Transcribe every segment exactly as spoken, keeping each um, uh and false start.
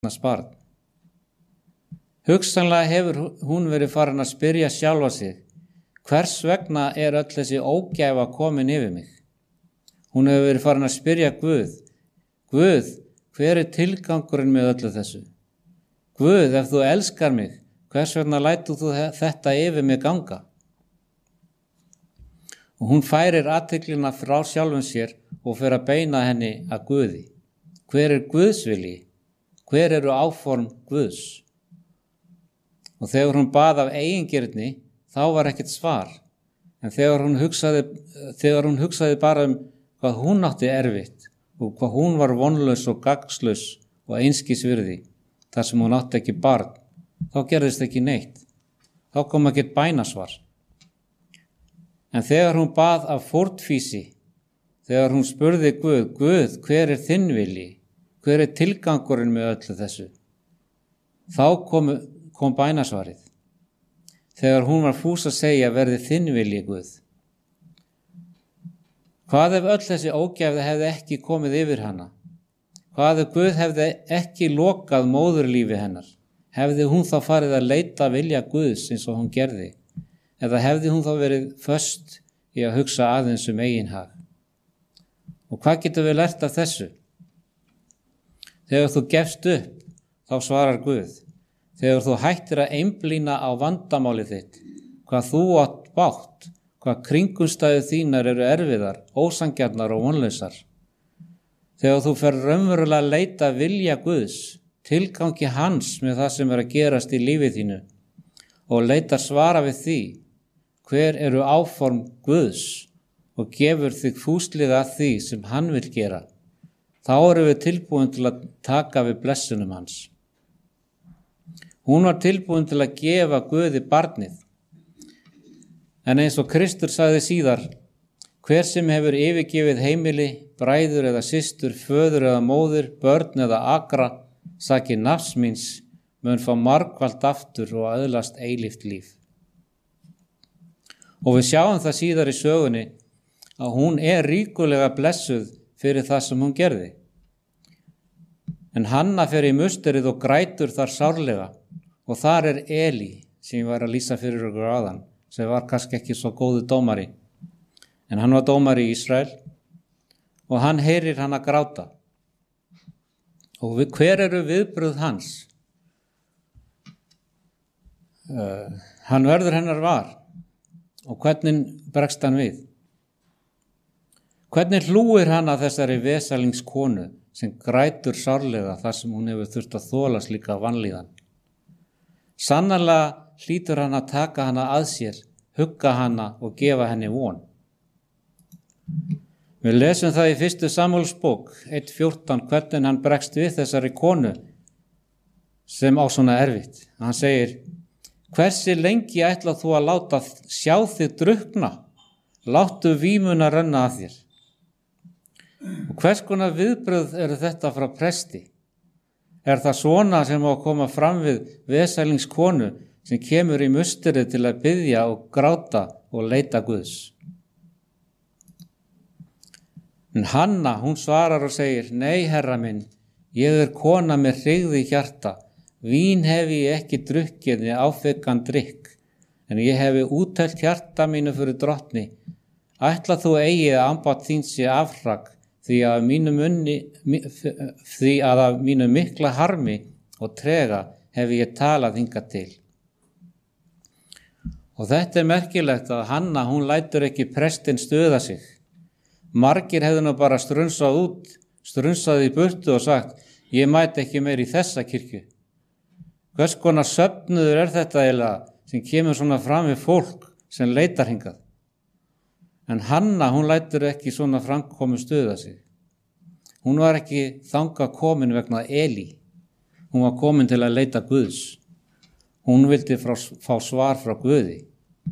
barn. Hugsanlega hefur hún verið farin að spyrja sjálfa sig, hvers vegna er öll þessi ógæfa komin yfir mig? Hún hefur verið farin að spyrja Guð, Guð, hver er tilgangurinn með öllu þessu? Guð, ef þú elskar mig, hvers vegna lætur þú þetta yfir mig ganga? Og hún færir athyglina frá sjálfum sér og fer að beina henni að Guði. Hver er Guðs vilji? Hver eru áform Guðs? Og þegar hún bað af eigingirni, þá var ekkert svar. En þegar hún hugsaði, þegar hún hugsaði bara um hvað hún átti erfitt og hvað hún var vonlaus og gagnslaus og einskisvirði, þar sem hún átti ekki barn, þá gerðist ekki neitt. Þá kom ekkert bænasvar. En þegar hún bað af fórnfýsi, þegar hún spurði Guð, Guð, hver er þinn vilji? Hver er tilgangurinn með öllu þessu? Þá kom, kom bænasvarið. Þegar hún var fús að segja, verði þinn vilji, Guð. Hvað ef öll þessi ógæfði hefði ekki komið yfir hana? Hvað ef Guð hefði ekki lokað móðurlífi hennar? Hefði hún þá farið að leita vilja Guðs eins og hún gerði? Eða hefði hún þá verið föst í að hugsa aðeins um eigin hag? Og hvað getum við lært af þessu? Þegar þú gefst upp, þá svarar Guð. Þegar þú hættir að einblína á vandamálið þitt, hvað þú átt bágt, hvað kringumstæður þínar eru erfiðar, ósangjarnar og vonlausar. Þegar þú fer raunverulega að leita vilja Guðs, tilgangi hans með það sem er að gerast í lífið þínu og leitar svara við því, hver eru áform Guðs og gefur þig fúslega að því sem hann vil gera. Þá erum við tilbúin til að taka við blessunum hans. Hún var tilbúin til að gefa Guði barnið. En eins og Kristur sagði síðar, hver sem hefur yfirgefið heimili, bræður eða systur, föður eða móður, börn eða akra, saki nafs míns, mun fá margfalt aftur og öðlast eilíft líf. Og við sjáum það síðar í sögunni að hún er ríkulega blessuð fyrir það sem hún gerði. En Hanna fer í musterið og grætur þar sárlega og þar er Eli sem ég var að lýsa fyrir okkur áðan, sem var kannski ekki svo góðu dómari. En hann var dómari í Ísrael og hann heyrir hann að gráta. Og við, hver eru viðbrögð hans? Uh, hann verður hennar var og hvernig bregst hann við? Hvernig hlúir hann að þessari vesalingskonu sem grætur sárlega þar sem hún hefur þurft að þola slíka vanlíðan? Sannarlega hlýtur hann að taka hana að sér, hugga hana og gefa henni von. Við lesum það í fyrstu Samúelsbók eitt fjórtán hvernig hann bregst við þessari konu sem á svona erfitt. Hann segir, hversi lengi ætla þú að láta sjá þig drukkna? Láttu vímuna renna að þér. Og hvers konar viðbrögð eru þetta frá presti? Er það svona sem á að koma fram við vesalingskonu sem kemur í musterið til að biðja og gráta og leita Guðs? En Hanna, hún svarar og segir, nei, herra minn, ég er kona með hryggð í hjarta, vín hef ég ekki drukkið né áfengan drykk, en ég hefi úttelt hjarta mínu fyrir drottni. Ætla þú eigi að ambát þín sé afhrak, því að mínu munni, því að af mínu mikla harmi og trega hef ég talað hingað til. Og þetta er merkilegt að Hanna, hún lætur ekki prestinn stuða sig. Margir hefðu nú bara strunsað út, strunsað í burtu og sagt, ég mæti ekki meir í þessa kirkju. Hvers konar söfnuður er þetta eiginlega sem kemur svona fram við fólk sem leitar hingað? En Hanna, hún lætur ekki svona framkomu stuða sig. Hún var ekki þangað komin vegna Eli. Hún var komin til að leita Guðs. Hún vildi frá, fá svar frá Guði.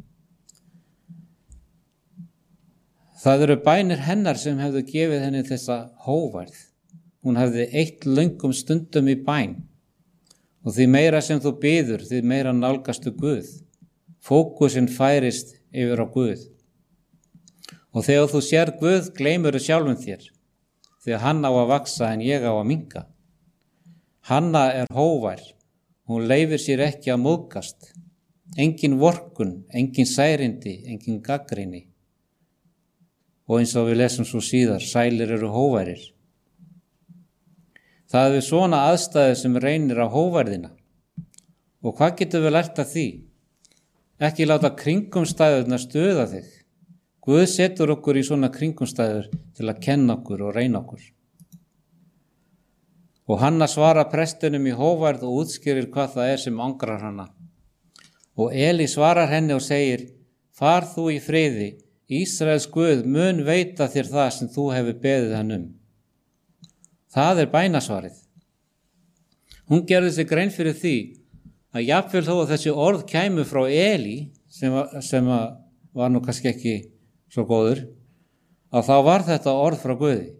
Það eru bænir hennar sem hefðu gefið henni þessa hóværð. Hún hefði eitt löngum stundum í bæn. Og því meira sem þú biður, því meira nálgastu Guð. Fókusinn færist yfir á Guð. Og þegar þú sér Guð, gleymur þú sjálfum þér, því að hann á að vaksa en ég á að minnka. Hanna er hóvær, hún leyfir sér ekki að móðgast. Engin vorkunn, engin særindi, engin gagnrýni. Og eins og við lesum svo síðar, sælir eru hóværir. Það er við svona aðstæðu sem reynir á hóværðina. Og hvað getum við lært af því? Ekki láta kringumstæðurna stuða þig. Guð setur okkur í svona kringumstæður til að kenna okkur og reyna okkur. Og Hanna svarar prestunum í hóværð og útskýrir hvað það er sem angrar hana. Og Eli svarar henni og segir, far þú í friði, Ísraels Guð mun veita þér það sem þú hefur beðið hann um. Það er bænasvarið. Hún gerði sig grein fyrir því að jafnvel þó að þessi orð kæmu frá Eli, sem, var, sem var nú kannski ekki svo góður, að þá var þetta orð frá Guði.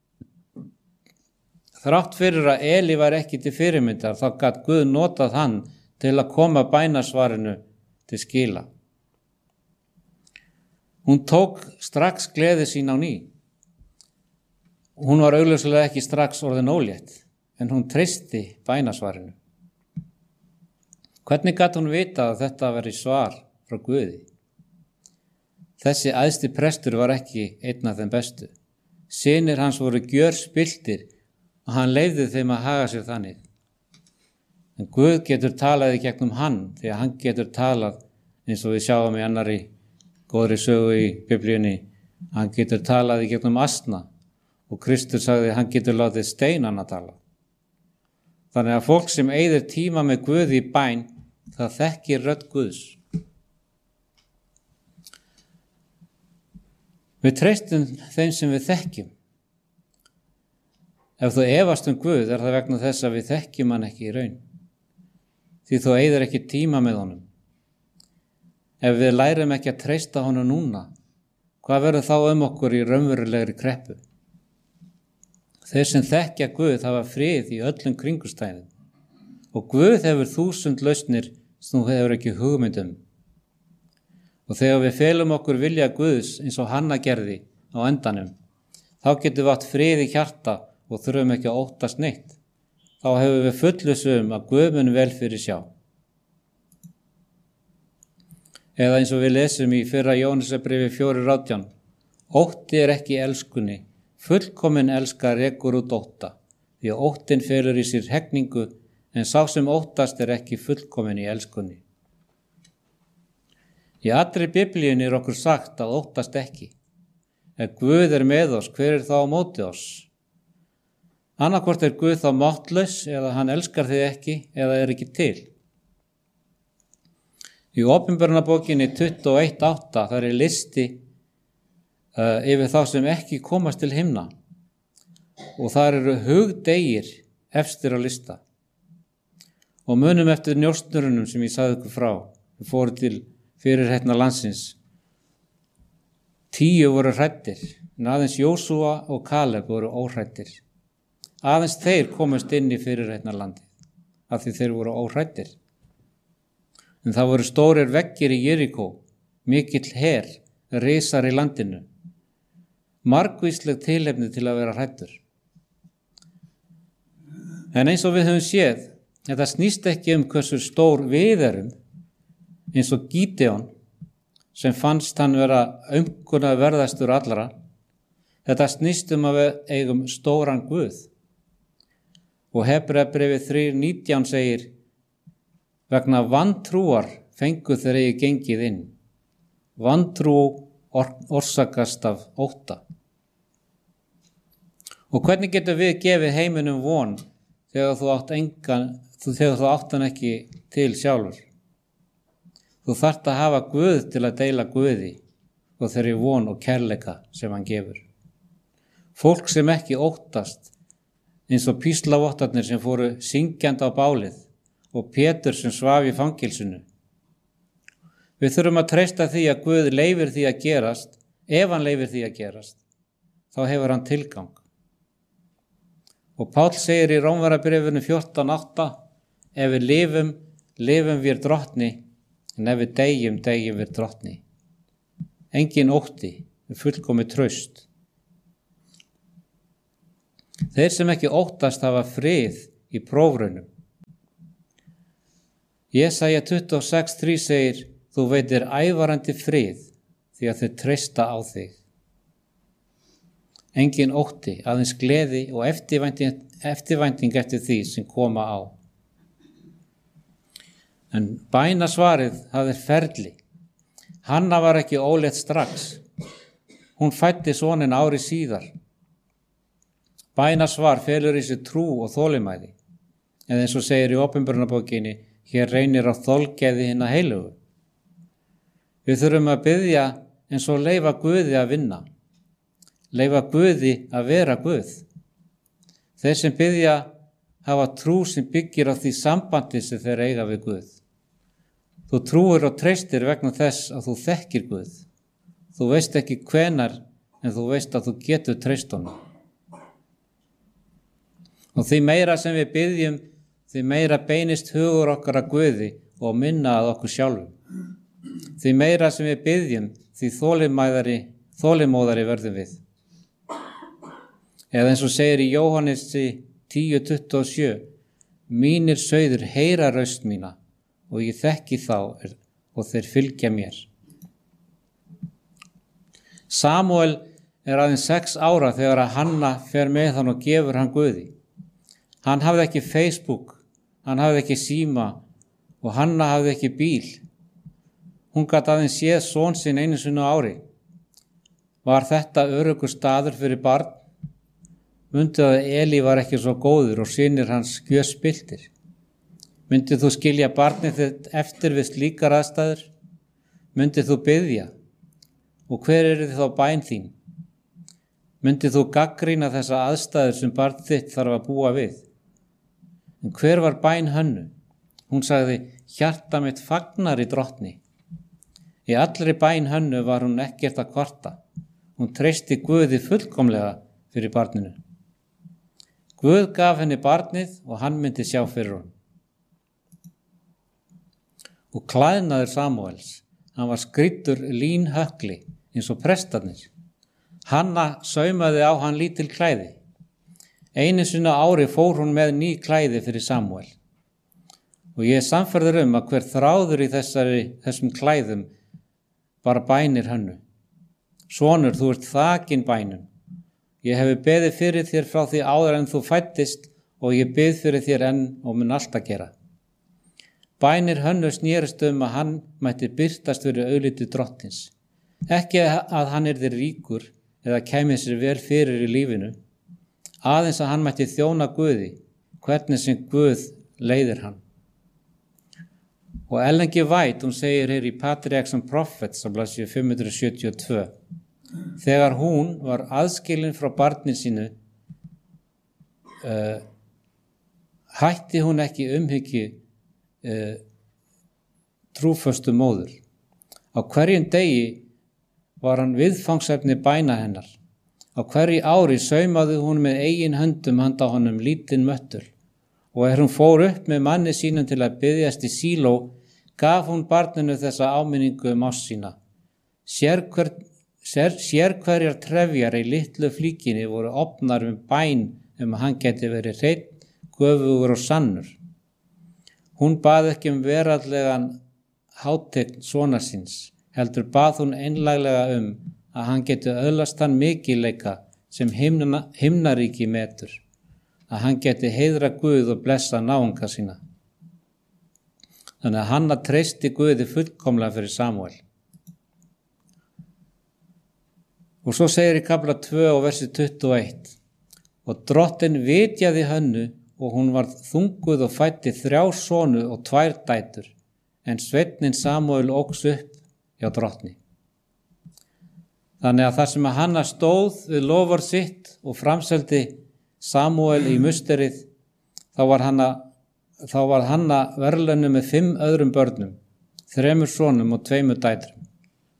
Þrátt fyrir að Eli var ekki til fyrirmyndar, þá gat Guð notað hann til að koma bænasvarinu til skila. Hún tók strax gleði sín á ný. Hún var augljóslega ekki strax orðin ólétt, en hún treysti bænasvarinu. Hvernig gat hún vita að þetta veri svar frá Guði? Þessi æðsti prestur var ekki einn af þeim bestu. Synir hans voru gjörspilltir og hann leyfði þeim að haga sér þannig. En Guð getur talað í gegnum hann, því að hann getur talað eins og við sjáum í annarri góðri sögu í Biblíunni. Hann getur talað í gegnum asna og Kristur sagði að hann getur látið steinana tala. Þannig að fólk sem eyðir tíma með Guð í bæn, það þekkir rödd Guðs. Við treystum þeim sem við þekkjum. Ef þú efast um Guð er það vegna þess að við þekkjum hann ekki í raun. Því þú eyðir ekki tíma með honum. Ef við lærum ekki að treysta honum núna, hvað verður þá um okkur í raunverulegri kreppu? Þeir sem þekkja Guð hafa frið í öllum kringumstæðum og Guð hefur þúsund lausnir sem þú hefur ekki hugmynd um. Og þegar við felum okkur vilja Guðs eins og Hanna gerði á endanum, þá getum við átt frið í hjarta og þurfum ekki að óttast neitt. Þá hefur við fullvissu um að Guð mun vel fyrir sjá. Eða eins og við lesum í fyrra Jóhannesarbréfi fjórir átján, ótti er ekki elskunni, fullkomin elska rekur út ótta, því að óttin felur í sér hegningu, en sá sem óttast er ekki fullkomin í elskunni. Í allri Biblíunni er okkur sagt að óttast ekki. Ef Guð er með oss, hver er þá á móti oss? Annarkvort er Guð þá máttlaus eða hann elskar þig ekki eða er ekki til. Í Opinberunarbókinni tuttugu og eitt átta þar er listi uh, yfir þá sem ekki komast til himna og þar eru hugdegir efstir á lista. Og munum eftir njósnurunum sem ég sagði ykkur frá, við fórum til fyrirheitna landsins. Tíu voru hræddir, en aðeins Jósúa og Kaleb voru óhræddir. Aðeins þeir komast inn í fyrirheitna landið, af því þeir voru óhræddir. En það voru stórir veggir í Jerikó, mikill her, risar í landinu. Margvísleg tilefni til að vera hræddur. En eins og við höfum séð, þetta snýst ekki um hversu stór við erum, eins og Gídeon, sem fannst hann vera aumkunna verðastur allra. Þetta snýst um að við eigum stóran Guð. Og Hebreabréfið þrjú nítján segir, vegna vantrúar fengu þeir eigi gengið inn. Vantrú or- orsakast af ótta. Og hvernig getur við gefið heiminum von þegar þú átt engan, þegar þú átt hann ekki til sjálfur? Þú þarft að hafa Guð til að deila Guði og þeirri von og kærleika sem hann gefur. Fólk sem ekki óttast, eins og píslavottarnir sem fóru syngjandi á bálið og Pétur sem svaf í fangelsinu. Við þurfum að treysta því að Guð leyfir því að gerast. Ef hann leyfir því að gerast, þá hefur hann tilgang. Og Páll segir í Rómverjabréfinu fjórtán átta, ef við lifum, lifum við drottni, en ef við deyjum, deyjum við drottni. Engin ótti, við fullkomið traust. Þeir sem ekki óttast hafa frið í prófraunum. Jesaja tuttugu og sex þrjú segir, þú veitir ævarandi frið því að þau treysta á þig. Engin ótti, aðeins gleði og eftirvænting, eftirvænting eftir því sem koma á. En bænasvarið hafði ferli. Hanna var ekki ólétt strax. Hún fæddi soninn ári síðar. Bænasvar felur í sig trú og þolinmæði. Eða eins og segir í Opinberunarbókinni, hér reynir á þolgæði hinna heilugu. Við þurfum að biðja eins og leyfa Guði að vinna. Leyfa Guði að vera Guð. Þeir sem biðja hafa trú sem byggir á því sambandi sem þeir eiga við Guð. Þú trúir og treystir vegna þess að þú þekkir Guð. Þú veist ekki hvenar, en þú veist að þú getur treyst honum. Og því meira sem við biðjum, því meira beinist hugur okkar að Guði og minna að okkur sjálfum. Því meira sem við biðjum, því þolinmæðari, þolinmóðari verðum við. Eða eins og segir í Jóhannesi tíu tuttugu og sjö, mínir sauður heyra raust mína og ég þekki þá og þeir fylgja mér. Samúel er aðeins sex ára þegar að Hanna fer með hann og gefur hann Guði. Hann hafði ekki Facebook, hann hafði ekki síma og Hanna hafði ekki bíl. Hún gat aðeins séð son sinn einu sinni á ári. Var þetta öruggur staður fyrir barn? Mundi að Eli var ekki svo góður og synir hans gjörspilltir. Myndið þú skilja barnið þitt eftir við slíkar aðstæður? Myndið þú biðja? Og hver er þið þá bæn þín? Myndið þú gagnrýna þessa aðstæður sem barn þitt þarf að búa við? En hver var bæn Hönnu? Hún sagði, hjarta mitt fagnar í drottni. Í allri bæn Hönnu var hún ekkert að kvarta. Hún treysti Guði fullkomlega fyrir barninu. Guð gaf henni barnið og hann myndi sjá fyrir hún. Og klæðnaður Samúels, hann var skrýddur línhökli eins og prestarnir. Hanna saumaði á hann lítil klæði. Einu sinni á ári fór hún með ný klæði fyrir Samúel. Og ég er sannfærður um að hver þráður í þessari, þessum klæðum bara bænir Hönnu. Sonur, þú ert þakin bænum. Ég hefi beðið fyrir þér frá því áður en þú fæddist og ég bið fyrir þér enn og mun alltaf gera. Bænir Hönnu snerist um að hann mætti birtast fyrir augliti drottins. Ekki að hann yrði ríkur eða kæmi sér vel fyrir í lífinu. Aðeins að hann mætti þjóna Guði, hvernig sem Guð leiðir hann. Og Ellen G. White, hún segir hér í Patriarchs and Prophets á blaðsíðu fimm hundruð sjötíu og tvö, þegar hún var aðskilin frá barni sínu, uh, hætti hún ekki umhyggju uh, trúföstu móður. Á hverjum degi var hann viðfangsefni bæna hennar. Á hverju ári saumaði hún með eigin höndum handa honum lítinn möttul og er hún fór upp með manni sínum til að biðjast í Síló, gaf hún barninu þessa áminningu um ást sína. Sérhver, sér, sérhverjar trefjar í litlu flíkinni voru opnar um bæn um að hann geti verið hreinn, göfugur og sannur. Hún bað ekki um veraldlegan hátign sonar síns, heldur bað hún einlæglega um að hann geti öðlast hann mikilleika sem himna, himnaríki metur, að hann geti heiðra Guð og blessa náunga sína. Þannig að Hanna treysti Guði fullkomlega fyrir Samúel. Og svo segir í kafla tvö og versi tuttugu og eitt, og drottin vitjaði Hönnu og hún varð þunguð og fæddi þrjá sonu og tvær dætur, en sveinninn Samúel óx upp hjá drottni. Þannig að þar sem að Hanna stóð við lofar sitt og framseldi Samúel í musterið, þá var Hanna, þá var Hanna verðlaunu með fimm öðrum börnum, þremur sonum og tveimur dætrum.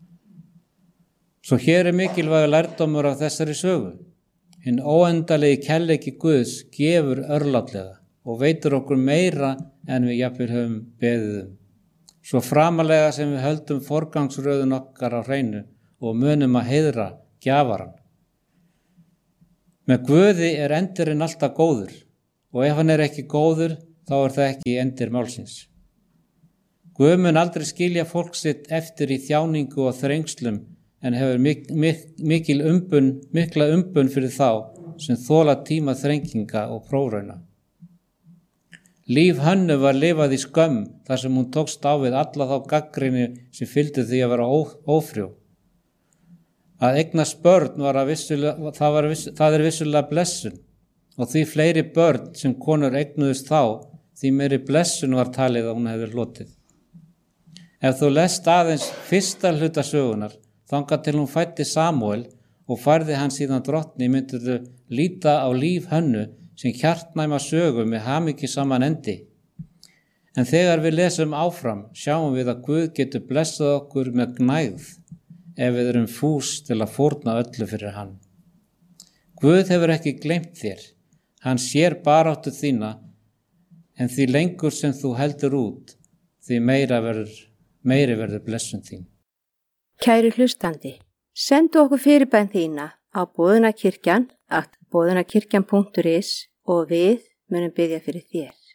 Svo hér er mikilvægur lærdómur af þessari sögu. Hinn óendalegi kærleiki Guðs gefur örlátlega og veitir okkur meira en við jafnvel höfum beðið um. Svo framalega sem við höldum forgangsröðun okkar á hreinu og munum að heiðra gjafaran. Með Guði er endurinn alltaf góður og ef hann er ekki góður, þá er það ekki endir málsins. Guð mun aldrei skilja fólk sitt eftir í þjáningu og þrengslum en hefur mik mik mikil umbun, mikla umbun fyrir þá sem þola tíma þrenginga og prófrauna. Líf Hönnu var lifað í skömm þar sem hún tókst á við alla þá gagnrýni sem fylgdi því að vera ófrjó. Að eignast börn var að vissulega, það, var viss, það er vissulega blessun og því fleiri börn sem konur eignuðust þá, því meiri blessun var talið að hún hefði hlotið. Ef þú lest aðeins fyrsta hluta sögunar, þangað til hún fæddi Samúel og færði hann síðan drottni, myndir þú líta á líf Hönnu sem hjartnæma sögu með hamingjusaman endi. En þegar við lesum áfram, sjáum við að Guð getur blessað okkur með gnægð ef við erum fús til að fórna öllu fyrir hann. Guð hefur ekki gleymt þér. Hann sér baráttu þína, en því lengur sem þú heldur út, því meira verður, meiri verður blessun þín. Kæri hlustandi, sendu okkur fyrirbæn þína á boðunarkirkjan at boðunarkirkjan punktur is og við munum biðja fyrir þér.